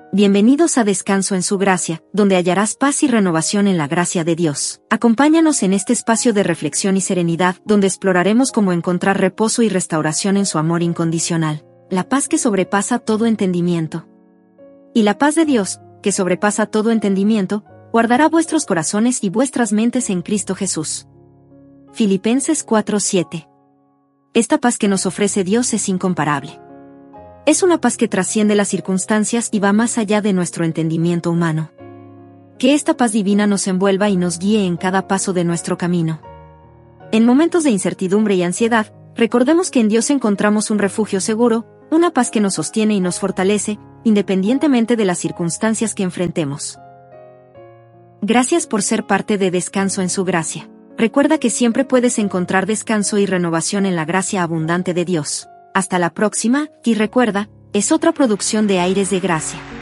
Bienvenidos a Descanso en su Gracia, donde hallarás paz y renovación en la gracia de Dios. Acompáñanos en este espacio de reflexión y serenidad, donde exploraremos cómo encontrar reposo y restauración en su amor incondicional. La paz que sobrepasa todo entendimiento. Y la paz de Dios, que sobrepasa todo entendimiento, guardará vuestros corazones y vuestras mentes en Cristo Jesús. Filipenses 4:7. Esta paz que nos ofrece Dios es incomparable. Es una paz que trasciende las circunstancias y va más allá de nuestro entendimiento humano. Que esta paz divina nos envuelva y nos guíe en cada paso de nuestro camino. En momentos de incertidumbre y ansiedad, recordemos que en Dios encontramos un refugio seguro, una paz que nos sostiene y nos fortalece, independientemente de las circunstancias que enfrentemos. Gracias por ser parte de Descanso en su Gracia. Recuerda que siempre puedes encontrar descanso y renovación en la gracia abundante de Dios. Hasta la próxima, y recuerda, es otra producción de Aires de Gracia.